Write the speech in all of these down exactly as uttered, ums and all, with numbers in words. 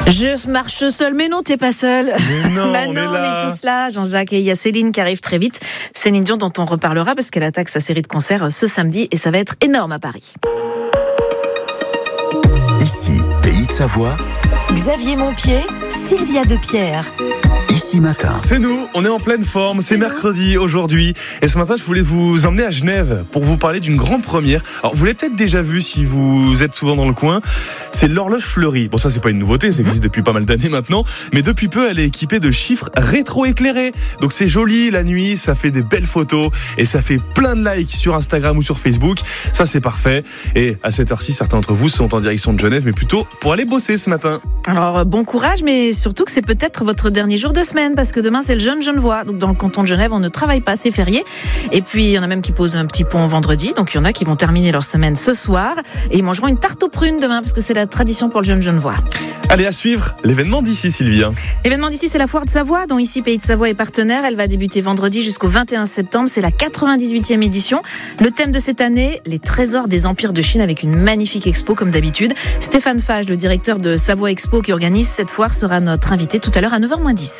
Je marche seul, mais non, t'es pas seul. Mais non, bah on non, est là. on est tous là, Jean-Jacques. Et il y a Céline qui arrive très vite. Céline Dion, dont on reparlera parce qu'elle attaque sa série de concerts ce samedi et ça va être énorme à Paris. Ici, Pays de Savoie. Xavier Montpied, Sylvia Depierre. Ici matin. C'est nous, on est en pleine forme, c'est mercredi aujourd'hui. Et ce matin, je voulais vous emmener à Genève pour vous parler d'une grande première. Alors, vous l'avez peut-être déjà vu si vous êtes souvent dans le coin. C'est l'horloge fleurie. Bon, ça, c'est pas une nouveauté, ça existe depuis pas mal d'années maintenant. Mais depuis peu, elle est équipée de chiffres rétro-éclairés. Donc, c'est joli la nuit, ça fait des belles photos et ça fait plein de likes sur Instagram ou sur Facebook. Ça, c'est parfait. Et à cette heure-ci, certains d'entre vous sont en direction de Genève, mais plutôt pour aller bosser ce matin. Alors, bon courage, mais surtout que c'est peut-être votre dernier jour de semaine, parce que demain, c'est le jeune Genevois. Donc, dans le canton de Genève, on ne travaille pas, c'est férié. Et puis, il y en a même qui posent un petit pont vendredi. Donc, il y en a qui vont terminer leur semaine ce soir. Et ils mangeront une tarte aux prunes demain, parce que c'est la tradition pour le jeune Genevois. Allez, à suivre l'événement d'ici, Sylvia. L'événement d'ici, c'est la Foire de Savoie, dont ici, Pays de Savoie est partenaire. Elle va débuter vendredi jusqu'au vingt et un septembre. C'est la quatre-vingt-dix-huitième édition. Le thème de cette année, les trésors des empires de Chine, avec une magnifique expo, comme d'habitude. Stéphane Fage, le directeur de Savoie Expo, qui organise cette foire, sera notre invité tout à l'heure à neuf heures moins dix.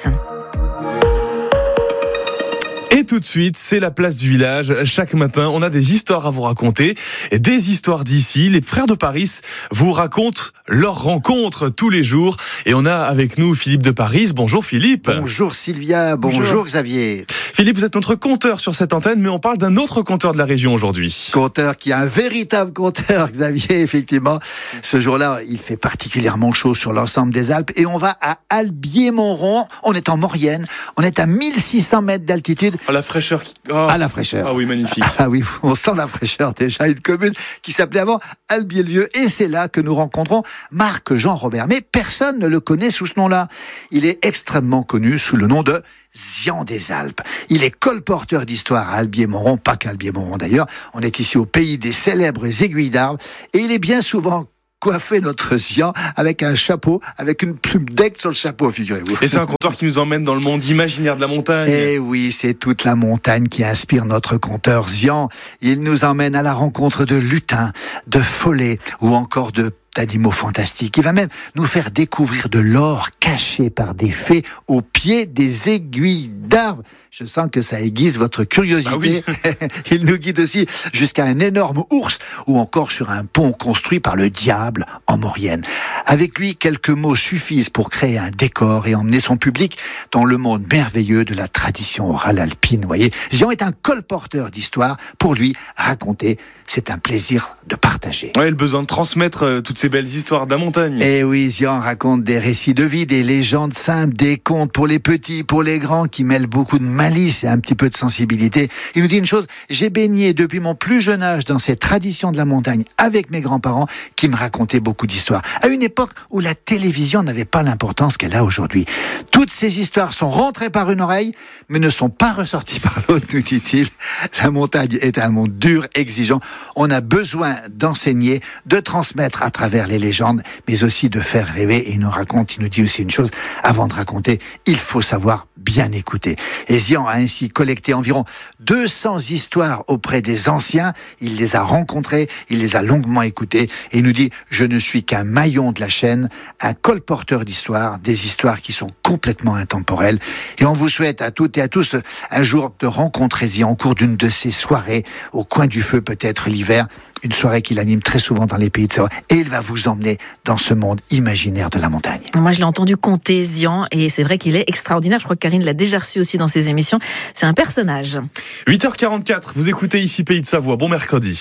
Et tout de suite, c'est la place du village. Chaque matin, on a des histoires à vous raconter. Et des histoires d'ici. Les frères de Paris vous racontent leurs rencontres tous les jours. Et on a avec nous Philippe de Paris. Bonjour Philippe. Bonjour Sylvia, bonjour, bonjour Xavier. Philippe, vous êtes notre conteur sur cette antenne, mais on parle d'un autre conteur de la région aujourd'hui. Conteur qui est un véritable conteur, Xavier, effectivement. Ce jour-là, il fait particulièrement chaud sur l'ensemble des Alpes. Et on va à Albier-Montrond. On est en Maurienne. On est à mille six cents mètres d'altitude. Ah, la fraîcheur. Oh. Ah, la fraîcheur. Ah oui, magnifique. Ah oui, on sent la fraîcheur déjà. Une commune qui s'appelait avant Albier-le-Vieux. Et c'est là que nous rencontrons Marc Jean-Robert. Mais personne ne le connaît sous ce nom-là. Il est extrêmement connu sous le nom de Zian des Alpes. Il est colporteur d'histoire à Albier-Montrond, pas qu'à Albier-Montrond d'ailleurs. On est ici au pays des célèbres aiguilles d'arbre. Et il est bien souvent coiffé, notre Zian, avec un chapeau, avec une plume d'aigle sur le chapeau, figurez-vous. Et c'est un conteur qui nous emmène dans le monde imaginaire de la montagne. Eh oui, c'est toute la montagne qui inspire notre conteur Zian. Il nous emmène à la rencontre de lutins, de follets ou encore de d'animaux fantastiques. Il va même nous faire découvrir de l'or caché par des fées au pied des aiguilles d'arbres. Je sens que ça aiguise votre curiosité. Ah oui. Il nous guide aussi jusqu'à un énorme ours ou encore sur un pont construit par le diable en Maurienne. Avec lui, quelques mots suffisent pour créer un décor et emmener son public dans le monde merveilleux de la tradition orale alpine. Vous voyez, Zian est un colporteur d'histoire. Pour lui, raconter, c'est un plaisir de partager. Ouais, le besoin de transmettre euh, toutes ces belles histoires de la montagne. Et oui, Zian raconte des récits de vie, des légendes simples, des contes pour les petits, pour les grands, qui mêlent beaucoup de malice et un petit peu de sensibilité. Il nous dit une chose, j'ai baigné depuis mon plus jeune âge dans ces traditions de la montagne avec mes grands-parents qui me racontaient beaucoup d'histoires. À une époque où la télévision n'avait pas l'importance qu'elle a aujourd'hui. Toutes ces histoires sont rentrées par une oreille, mais ne sont pas ressorties par l'autre, nous dit-il. La montagne est un monde dur, exigeant. On a besoin d'enseigner, de transmettre à travers les légendes, mais aussi de faire rêver. Et il nous raconte, il nous dit aussi une chose, avant de raconter, il faut savoir bien écouter. Et Zian a ainsi collecté environ deux cents histoires auprès des anciens. Il les a rencontrées, il les a longuement écoutées. Et il nous dit, je ne suis qu'un maillon de la chaîne, un colporteur d'histoires, des histoires qui sont complètement intemporelles. Et on vous souhaite à toutes et à tous un jour de rencontrer Zian au cours d'une de ces soirées, au coin du feu peut-être l'hiver, une soirée qu'il anime très souvent dans les pays de Savoie. Et il va vous emmener dans ce monde imaginaire de la montagne. Moi, je l'ai entendu conter, Zian, et c'est vrai qu'il est extraordinaire. Je crois que Karine l'a déjà reçu aussi dans ses émissions. C'est un personnage. huit heures quarante-quatre, vous écoutez ici Pays de Savoie. Bon mercredi.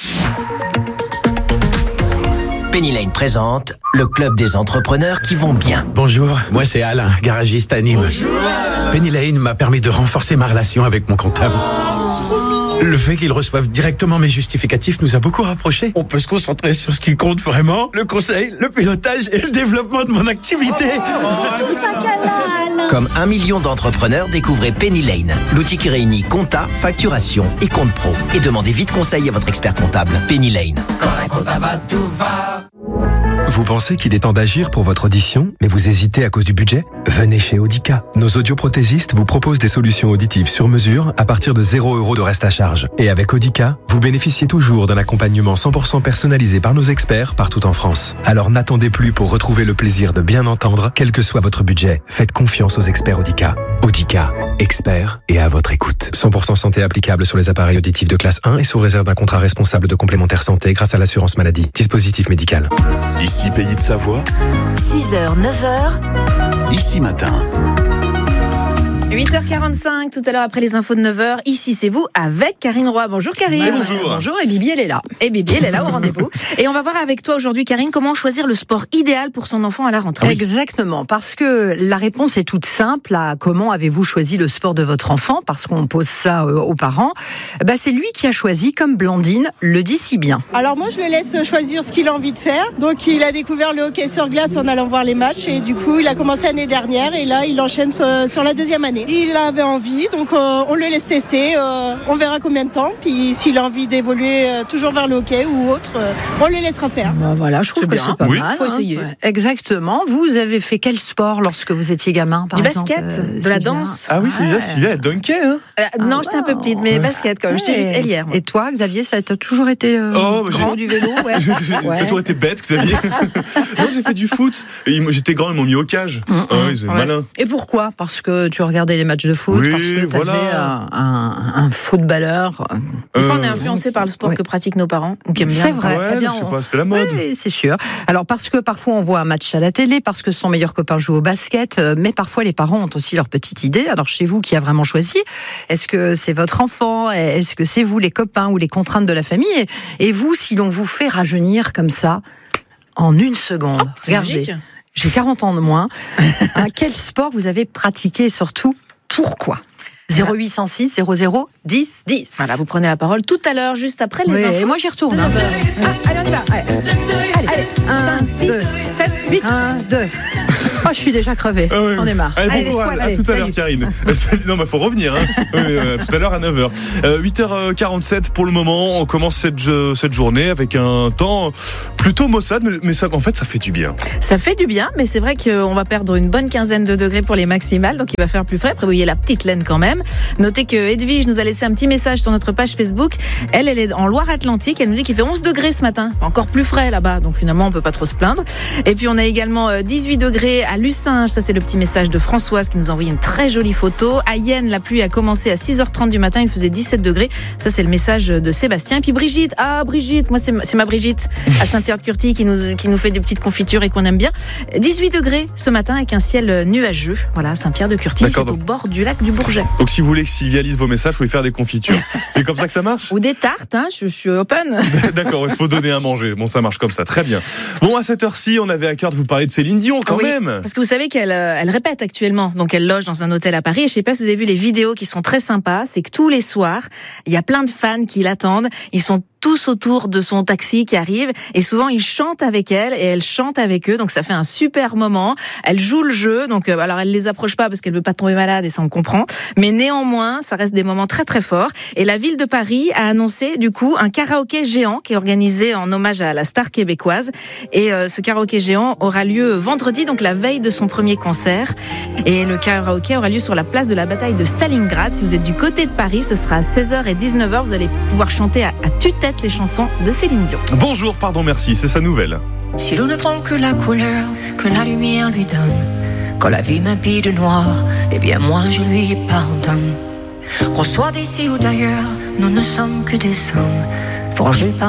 Penny Lane présente le club des entrepreneurs qui vont bien. Bonjour, moi c'est Alain, garagiste à Nîmes. Bonjour Alain. Penny Lane m'a permis de renforcer ma relation avec mon comptable. Le fait qu'ils reçoivent directement mes justificatifs nous a beaucoup rapprochés. On peut se concentrer sur ce qui compte vraiment, le conseil, le pilotage et le développement de mon activité. C'est tout ça qu'elle a. Comme un million d'entrepreneurs, découvrez Penny Lane, l'outil qui réunit compta, facturation et compte pro. Et demandez vite conseil à votre expert comptable. Penny Lane. Quand un comptable va, tout va. Vous pensez qu'il est temps d'agir pour votre audition, mais vous hésitez à cause du budget ? Venez chez Audica. Nos audioprothésistes vous proposent des solutions auditives sur mesure à partir de zéro euro de reste à charge. Et avec Audica, vous bénéficiez toujours d'un accompagnement cent pour cent personnalisé par nos experts partout en France. Alors n'attendez plus pour retrouver le plaisir de bien entendre, quel que soit votre budget. Faites confiance aux experts Audica. Audica, experts et à votre écoute. cent pour cent santé applicable sur les appareils auditifs de classe un et sous réserve d'un contrat responsable de complémentaire santé grâce à l'assurance maladie. Dispositif médical. Ici Pays de Savoie, six heures, neuf heures. Ici Matin. huit heures quarante-cinq, tout à l'heure après les infos de neuf heures. Ici, c'est vous avec Karine Roy. Bonjour Karine. Bonjour. Bonjour, et Bibi, elle est là. Et Bibi, elle est là au rendez-vous. Et on va voir avec toi aujourd'hui, Karine, comment choisir le sport idéal pour son enfant à la rentrée. Ah oui. Exactement, parce que la réponse est toute simple à comment avez-vous choisi le sport de votre enfant, parce qu'on pose ça aux parents. Bah, c'est lui qui a choisi, comme Blandine le dit si bien. Alors moi, je le laisse choisir ce qu'il a envie de faire. Donc il a découvert le hockey sur glace en allant voir les matchs, et du coup, il a commencé l'année dernière, et là, il enchaîne sur la deuxième année. Il avait envie, donc euh, on le laisse tester, euh, on verra combien de temps, puis s'il a envie d'évoluer euh, toujours vers le hockey ou autre, euh, on le laissera faire. Bah voilà, je trouve C'est que bien. c'est pas Oui. mal. Faut essayer. Ouais. Exactement. Vous avez fait quel sport lorsque vous étiez gamin, par Du exemple, basket, euh, de la Sylvia danse. Ah oui, Sylvia, Ouais. Sylvia, elle dunkait, hein. Euh, non, Ah, j'étais un peu wow. petite, mais basket quand même. J'étais juste ailière. moi. Et toi, Xavier, ça t'a toujours été euh, Oh, bah, grand j'ai- du vélo, ouais. J'ai j'ai Ouais. toujours été bête, Xavier. Non, j'ai fait du foot. Et ils m'ont- j'étais grand, ils m'ont mis au cage. Mm, mm, Ah oui, c'est ouais. malin. Et pourquoi ? Parce que tu regardais les matchs de foot, Oui, parce que tu voilà. avais un, un, un footballeur. Des fois, on est Euh, influencé par le sport ouais. que pratiquent nos parents, ou qui aiment bien. C'est vrai. Ouais, Eh bien, je sais on- pas, c'était la mode. Oui, c'est sûr. Alors, parce que parfois on voit un match à la télé, parce que son meilleur copain joue au basket, euh, mais parfois les parents ont aussi leur petite idée. Alors, chez vous, qui a vraiment choisi ? Est-ce que c'est votre enfant ? Est-ce que c'est vous, les copains ou les contraintes de la famille ? Et, et vous, si l'on vous fait rajeunir comme ça, en une seconde, Oh, c'est regardez, magique. j'ai quarante ans de moins, hein, quel sport vous avez pratiqué et surtout, pourquoi ? zéro huit cent six zéro zéro dix dix. Voilà, vous prenez la parole tout à l'heure, juste après les Oui, infos. et moi j'y retourne. de hein. neuf heures. Ah, allez, on y va. Allez, allez, allez. Un, cinq, six, deux. sept, huit. Un, deux. Oh, je suis déjà crevée. Ah ouais. On est marre. Allez, bon Allez, les courage. squats, À allez, tout à l'heure, salut. Karine. Euh, salut. Non, mais faut revenir. Hein. Oui, euh, tout à l'heure à neuf heures. Euh, huit heures quarante-sept pour le moment. On commence cette, je- cette journée avec un temps plutôt maussade, mais, mais ça, en fait, ça fait du bien. Ça fait du bien, mais c'est vrai qu'on va perdre une bonne quinzaine de degrés pour les maximales, donc il va faire plus frais. Prévoyez la petite laine quand même. Notez que Edwige nous a laissé un petit message sur notre page Facebook. Elle, elle est en Loire-Atlantique. Elle nous dit qu'il fait onze degrés ce matin. Encore plus frais là-bas, donc finalement, on peut pas trop se plaindre. Et puis, on a également euh, dix-huit degrés à Lucinge. Ça, c'est le petit message de Françoise qui nous a envoyé une très jolie photo. À Yenne, la pluie a commencé à six heures trente du matin. Il faisait dix-sept degrés. Ça, c'est le message de Sébastien. Et puis Brigitte. Ah, Brigitte. Moi, c'est ma, c'est ma Brigitte à Saint-Pierre-de-Curty qui nous, qui nous fait des petites confitures et qu'on aime bien. dix-huit degrés ce matin avec un ciel nuageux. Voilà, Saint-Pierre-de-Curty. D'accord, C'est au donc- bord du lac du Bourget. Donc, si vous voulez que Sylvia lise vos messages, vous pouvez faire des confitures. C'est comme ça que ça marche? Ou des tartes, hein. Je, je suis open. D'accord, il faut donner à manger. Bon, ça marche comme ça. Très bien. Bon, à cette heure-ci, on avait à cœur de vous parler de Céline Dion quand Oui, même. Parce que vous savez qu'elle euh, elle répète actuellement, donc elle loge dans un hôtel à Paris. Et je sais pas si vous avez vu les vidéos qui sont très sympas. C'est que tous les soirs, il y a plein de fans qui l'attendent. Ils sont tous autour de son taxi qui arrive et souvent ils chantent avec elle et elle chante avec eux, donc ça fait un super moment. Elle joue le jeu, donc euh, alors elle les approche pas parce qu'elle veut pas tomber malade et ça on comprend, mais néanmoins ça reste des moments très très forts. Et la ville de Paris a annoncé du coup un karaoké géant qui est organisé en hommage à la star québécoise et euh, ce karaoké géant aura lieu vendredi, donc la veille de son premier concert, et le karaoké aura lieu sur la place de la bataille de Stalingrad. Si vous êtes du côté de Paris, ce sera à seize heures et dix-neuf heures, vous allez pouvoir chanter à, à tue-tête les chansons de Céline Dion. Bonjour, pardon, merci, c'est sa nouvelle. Si l'on ne prend que la couleur que la lumière lui donne, quand la vie m'habille de noir, eh bien moi je lui pardonne. Qu'on soit d'ici ou d'ailleurs, nous ne sommes que des hommes forgés par